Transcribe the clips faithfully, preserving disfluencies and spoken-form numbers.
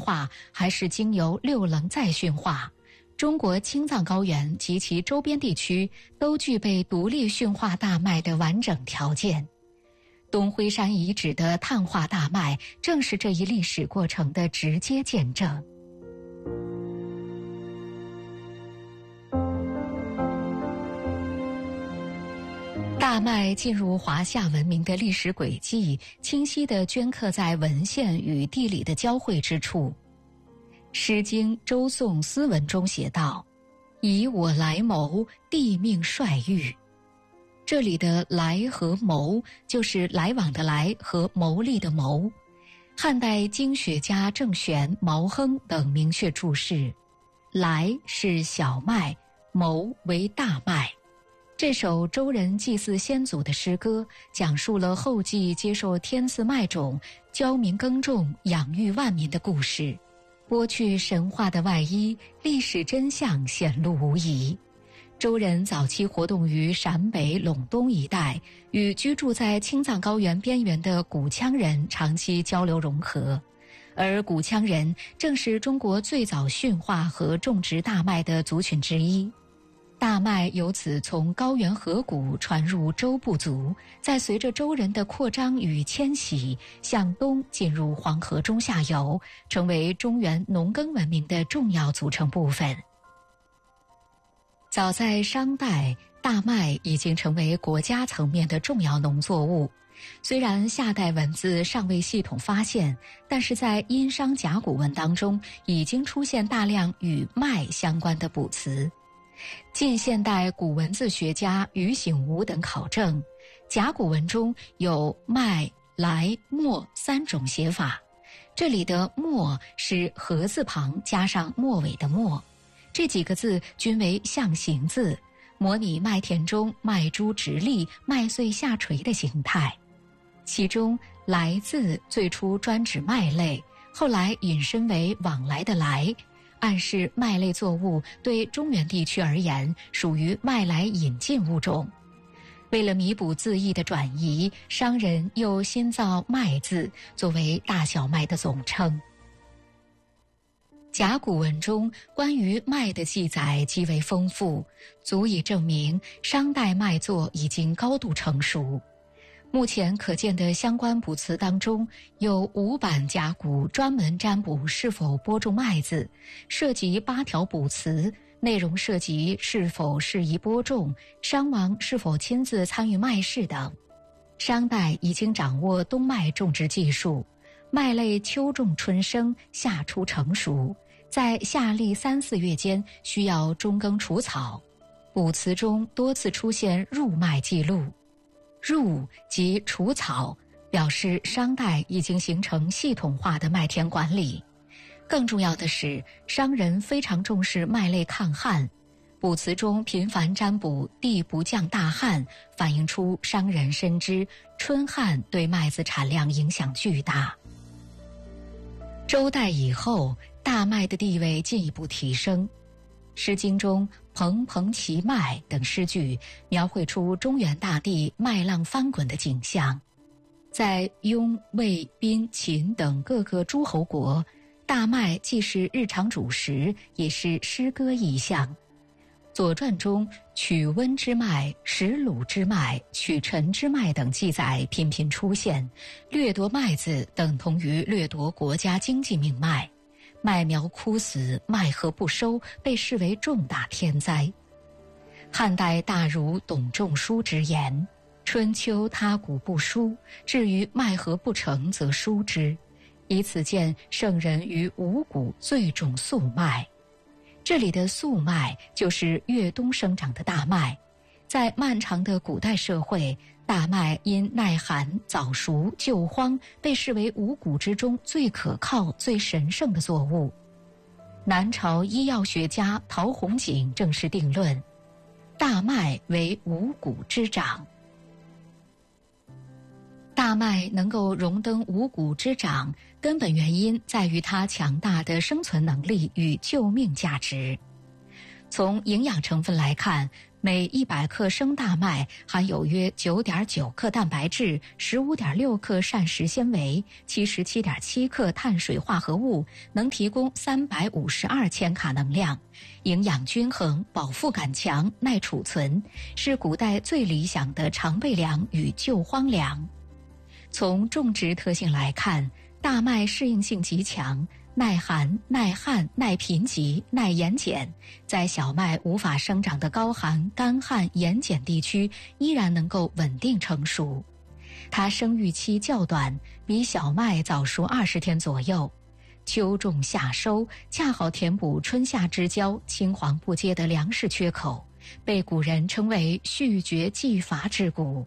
化，还是经由六棱再驯化，中国青藏高原及其周边地区都具备独立驯化大麦的完整条件。东辉山遗址的碳化大麦正是这一历史过程的直接见证。大麦进入华夏文明的历史轨迹，清晰地镌刻在文献与地理的交汇之处。《诗经·周颂·思文》中写道：“以我来谋，地命率遇。”这里的“来”和“谋”就是来往的“来”和谋利的“谋”。汉代经学家郑玄、毛亨等明确注释：“来”是小麦，“谋”为大麦。这首周人祭祀先祖的诗歌，讲述了后继接受天赐麦种、教民耕种、养育万民的故事。剥去神话的外衣，历史真相显露无遗。周人早期活动于陕北、陇东一带，与居住在青藏高原边缘的古羌人长期交流融合，而古羌人正是中国最早驯化和种植大麦的族群之一。大麦由此从高原河谷传入周部族，再随着周人的扩张与迁徙，向东进入黄河中下游，成为中原农耕文明的重要组成部分。早在商代，大麦已经成为国家层面的重要农作物。虽然夏代文字尚未系统发现，但是在殷商甲骨文当中已经出现大量与麦相关的卜辞。近现代古文字学家于醒吾等考证，甲骨文中有麦、来、末三种写法，这里的末是禾字旁加上末尾的末，这几个字均为象形字，模拟麦田中麦株直立、麦穗下垂的形态。其中来字最初专指麦类，后来引申为往来的来，暗示麦类作物对中原地区而言属于外来引进物种。为了弥补字义的转移，商人又新造麦字作为大小麦的总称。甲骨文中关于麦的记载极为丰富，足以证明商代麦作已经高度成熟。目前可见的相关卜辞当中，有五版甲骨专门占卜是否播种麦子，涉及八条卜辞，内容涉及是否适宜播种、商王是否亲自参与麦事等。商代已经掌握冬麦种植技术，麦类秋种春生，夏初成熟，在夏历三四月间需要中耕除草。卜辞中多次出现入麦记录。入即除草，表示商代已经形成系统化的麦田管理。更重要的是，商人非常重视麦类抗旱，卜辞中频繁占卜地不降大旱，反映出商人深知春旱对麦子产量影响巨大。周代以后，大麦的地位进一步提升。《诗经》中“蓬蓬其麦”等诗句描绘出中原大地麦浪翻滚的景象。在雍、魏、宾、秦等各个诸侯国，大麦既是日常主食，也是诗歌意象。《左传》中曲温之麦、食鲁之麦、曲陈之麦等记载频频出现，掠夺麦子等同于掠夺国家经济命脉。麦苗枯死，麦禾不收，被视为重大天灾。汉代大儒董仲舒直言：“春秋他谷不疏，至于麦禾不成，则疏之。”以此见圣人于五谷最重粟麦。这里的粟麦就是越冬生长的大麦。在漫长的古代社会，大麦因耐寒、早熟、救荒，被视为五谷之中最可靠、最神圣的作物。南朝医药学家陶弘景正式定论：大麦为五谷之长。大麦能够荣登五谷之长，根本原因在于它强大的生存能力与救命价值。从营养成分来看， 每一百克生大麦含有约 九点九 克蛋白质、十五点六 克膳食纤维、七十七点七 克碳水化合物，能提供三百五十二千卡能量，营养均衡，饱腹感强，耐储存，是古代最理想的常备粮与救荒粮。从种植特性来看，大麦适应性极强，耐寒、耐旱、耐贫瘠、耐盐碱，在小麦无法生长的高寒、干旱、盐碱地区依然能够稳定成熟。它生育期较短，比小麦早熟二十天左右。秋种夏收，恰好填补春夏之交青黄不接的粮食缺口，被古人称为蓄绝济乏之谷。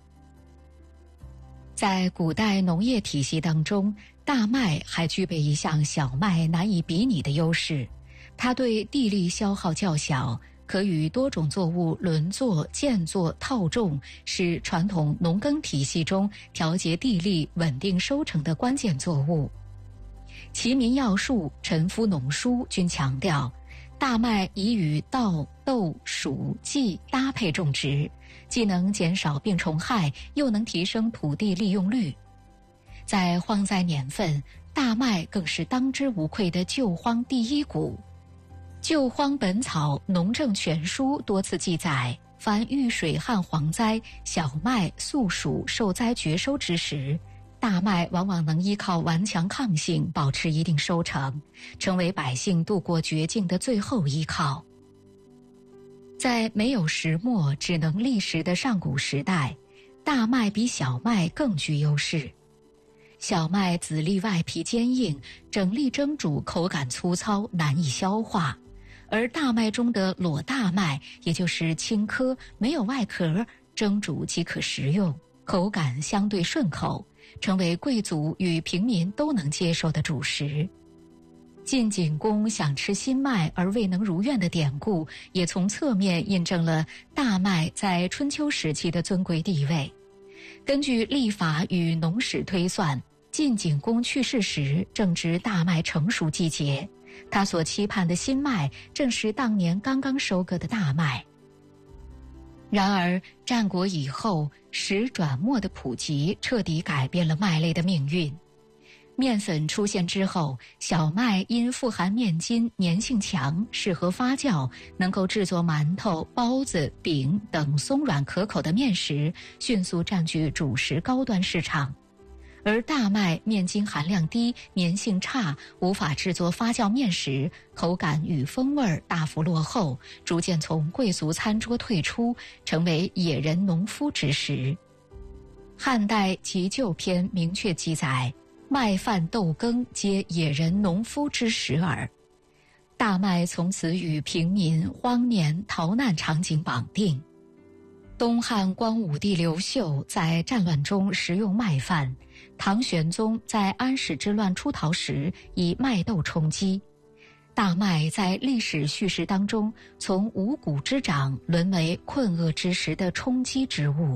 在古代农业体系当中，大麦还具备一项小麦难以比拟的优势，它对地力消耗较小，可与多种作物轮作、间作、套种，是传统农耕体系中调节地力、稳定收成的关键作物。齐民要术、陈夫农书均强调，大麦宜与稻、豆、黍、稷搭配种植，既能减少病虫害，又能提升土地利用率。在荒灾年份，大麦更是当之无愧的救荒第一谷。《救荒本草·农政全书》多次记载，凡遇水旱蝗灾、小麦、粟黍受灾绝收之时，大麦往往能依靠顽强抗性保持一定收成，成为百姓度过绝境的最后依靠。在没有石磨只能砾石的上古时代，大麦比小麦更具优势。小麦籽粒外皮坚硬，整粒蒸煮口感粗糙，难以消化，而大麦中的裸大麦，也就是青稞，没有外壳，蒸煮即可食用，口感相对顺口，成为贵族与平民都能接受的主食。晋景公想吃新麦而未能如愿的典故，也从侧面印证了大麦在春秋时期的尊贵地位。根据历法与农史推算，晋景公去世时正值大麦成熟季节，他所期盼的新麦正是当年刚刚收割的大麦。然而战国以后，石转磨的普及彻底改变了麦类的命运。面粉出现之后，小麦因富含面筋，粘性强，适合发酵，能够制作馒头、包子、饼等松软可口的面食，迅速占据主食高端市场。而大麦面筋含量低，粘性差，无法制作发酵面食，口感与风味大幅落后，逐渐从贵族餐桌退出，成为野人农夫之食。汉代急救篇明确记载，麦饭豆羹皆野人农夫之食耳。大麦从此与平民、荒年、逃难场景绑定。东汉光武帝刘秀在战乱中食用麦饭，唐玄宗在安史之乱出逃时以麦豆充饥。大麦在历史叙事当中，从五谷之长沦为困厄之时的充饥之物。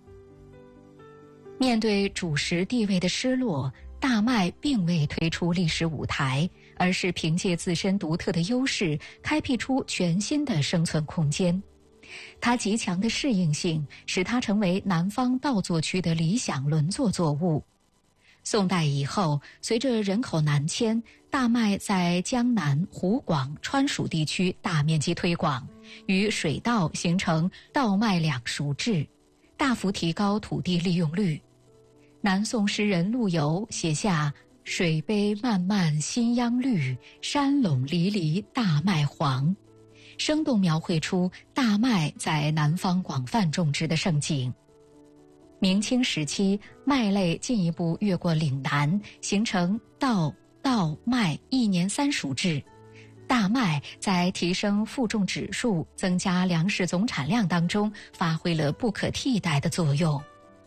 面对主食地位的失落，大麦并未退出历史舞台，而是凭借自身独特的优势，开辟出全新的生存空间。它极强的适应性，使它成为南方稻作区的理想轮作作物。宋代以后，随着人口南迁，大麦在江南、湖广、川蜀地区大面积推广，与水稻形成稻麦两熟制，大幅提高土地利用率。南宋诗人陆游写下“水杯漫漫新秧绿，山垄离离大麦黄”，生动描绘出大麦在南方广泛种植的盛景。明清时期，麦类进一步越过岭南，形成稻、稻、麦一年三熟制。大麦在提升负重指数、增加粮食总产量当中发挥了不可替代的作用。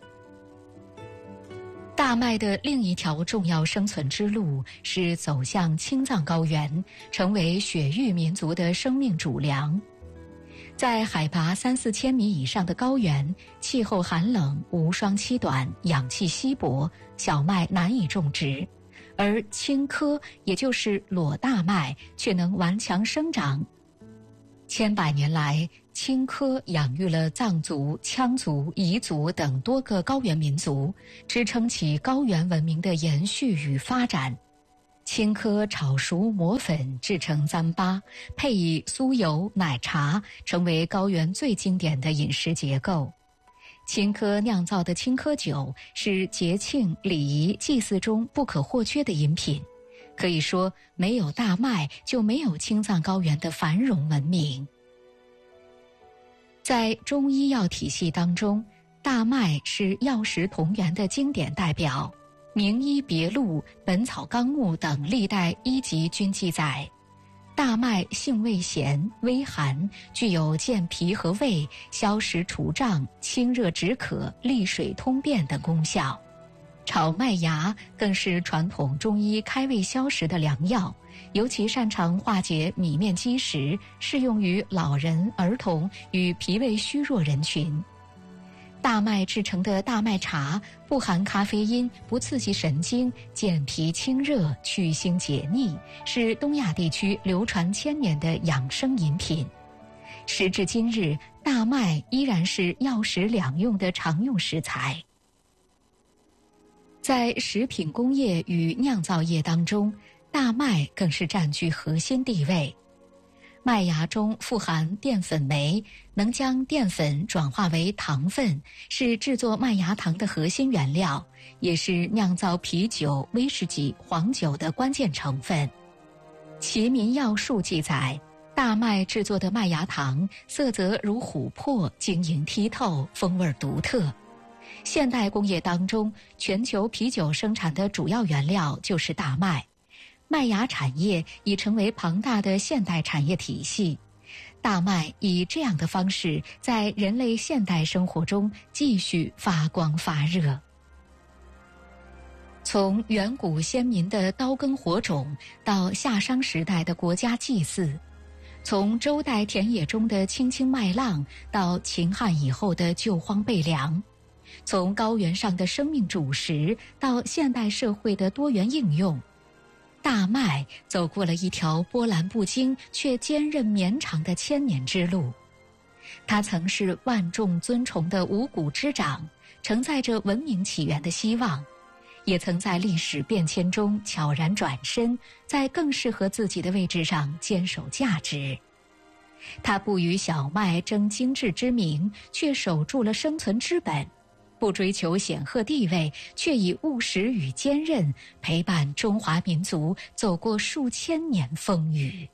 大麦的另一条重要生存之路是走向青藏高原，成为雪域民族的生命主粮。在海拔三四千米以上的高原，气候寒冷，无霜期短，氧气稀薄，小麦难以种植，而青稞也就是裸大麦却能顽强生长。千百年来， 青稞养育了藏族、羌族、彝族等多个高原民族，支撑起高原文明的延续与发展。青稞炒熟磨粉制成糌粑，配以酥油、奶茶，成为高原最经典的饮食结构。青稞酿造的青稞酒是节庆、礼仪、祭祀中不可或缺的饮品。可以说，没有大麦，就没有青藏高原的繁荣文明。在中医药体系当中，大麦是药食同源的经典代表。名医别录、本草纲目等历代医籍均记载，大麦性味咸、微寒，具有健脾和胃、消食除胀、清热止渴、利水通便等功效。炒麦芽更是传统中医开胃消食的良药，尤其擅长化解米面积食，适用于老人、儿童与脾胃虚弱人群。大麦制成的大麦茶不含咖啡因，不刺激神经，健脾清热、去腥解腻，是东亚地区流传千年的养生饮品。时至今日，大麦依然是药食两用的常用食材。在食品工业与酿造业当中，大麦更是占据核心地位。麦芽中富含淀粉酶，能将淀粉转化为糖分，是制作麦芽糖的核心原料，也是酿造啤酒、威士忌、黄酒的关键成分。《齐民要术》记载，大麦制作的麦芽糖色泽如琥珀，晶莹剔透，风味独特。现代工业当中，全球啤酒生产的主要原料就是大麦。麦芽产业已成为庞大的现代产业体系，大麦以这样的方式在人类现代生活中继续发光发热。从远古先民的刀耕火种到夏商时代的国家祭祀，从周代田野中的青青麦浪到秦汉以后的救荒备粮，从高原上的生命主食到现代社会的多元应用，大麦走过了一条波澜不惊却坚韧绵长的千年之路。它曾是万众尊崇的五谷之长，承载着文明起源的希望，也曾在历史变迁中悄然转身，在更适合自己的位置上坚守价值。它不与小麦争精致之名，却守住了生存之本；不追求显赫地位，却以务实与坚韧陪伴中华民族走过数千年风雨。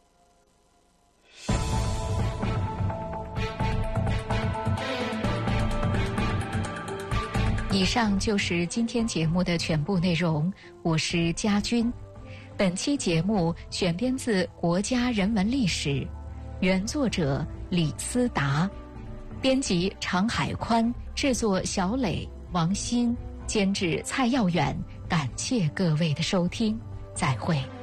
以上就是今天节目的全部内容，我是佳君。本期节目选编自《国家人文历史》，原作者李思达，编辑常海宽，制作小磊、王鑫，监制蔡耀远。感谢各位的收听，再会。